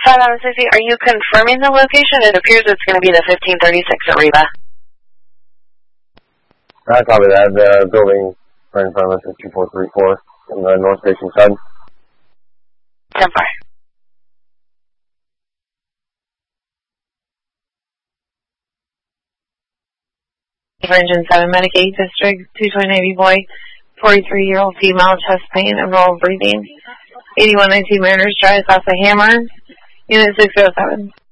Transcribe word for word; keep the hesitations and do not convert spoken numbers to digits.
five out of sixty, are you confirming the location? It appears it's going to be the fifteen thirty-six at Reba. I copy that. The building right in front of us is two four three four on the north facing side. ten four. Engine seven, Medicaid District, two twenty Navy boy, forty-three-year-old female, chest pain, enrolled breathing. eighty-one nineteen Mariners Drive, south of Hammer, Unit six oh seven.